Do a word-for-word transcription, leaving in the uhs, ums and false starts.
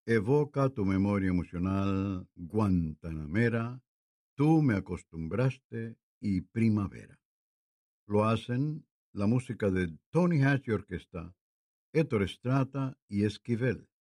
Evoca tu memoria emocional guantanamera, tú me acostumbraste y primavera. Lo hacen la música de Tony Hatch y Orquesta, Héctor Estrata y Esquivel.